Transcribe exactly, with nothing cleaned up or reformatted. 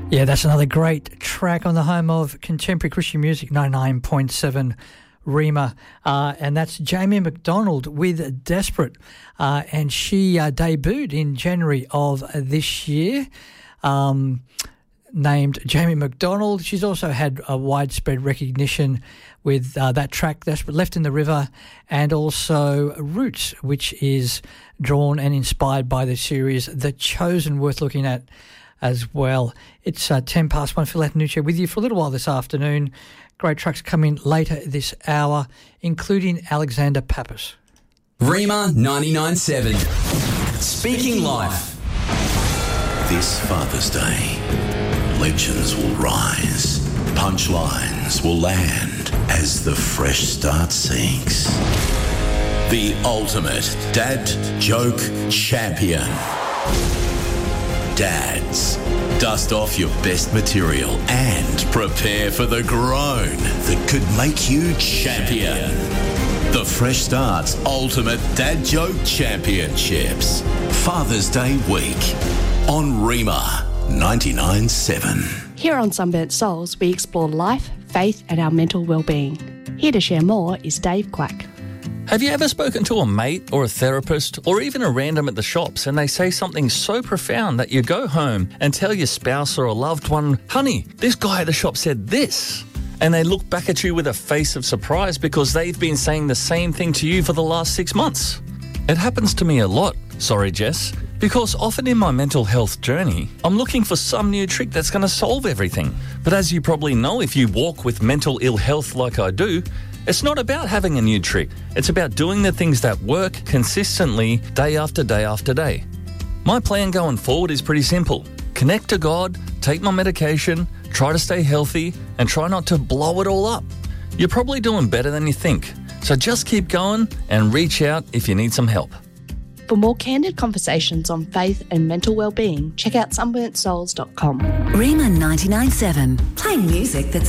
Yeah, that's another great track on the home of contemporary Christian music, ninety-nine point seven Rhema. Uh, and that's Jamie McDonald with Desperate. Uh, and she uh, debuted in January of this year, um, named Jamie McDonald. She's also had a widespread recognition with uh, that track, Desperate, Left in the River, and also Roots, which is drawn and inspired by the series The Chosen, worth looking at as well. It's uh, ten past one. Phil Antonucci with you for a little while this afternoon. Great tracks coming later this hour, including Alexander Pappas. Rhema ninety-nine point seven. Speaking Life. This Father's Day, legends will rise, punchlines will land as the Fresh Start sinks. The ultimate dad joke champion. Dads, dust off your best material and prepare for the groan that could make you champion. The Fresh Start's Ultimate Dad Joke Championships. Father's Day week on Rhema ninety-nine point seven. Here on Sunburnt Souls, we explore life, faith and our mental well-being. Here to share more is Dave Quack. Have you ever spoken to a mate or a therapist or even a random at the shops and they say something so profound that you go home and tell your spouse or a loved one, honey, this guy at the shop said this, and they look back at you with a face of surprise because they've been saying the same thing to you for the last six months? It happens to me a lot, sorry Jess, because often in my mental health journey, I'm looking for some new trick that's going to solve everything. But as you probably know, if you walk with mental ill health like I do, it's not about having a new trick. It's about doing the things that work consistently day after day after day. My plan going forward is pretty simple. Connect to God, take my medication, try to stay healthy, and try not to blow it all up. You're probably doing better than you think. So just keep going and reach out if you need some help. For more candid conversations on faith and mental well-being, check out sunburnt souls dot com. Rhema ninety-nine point seven, playing music that's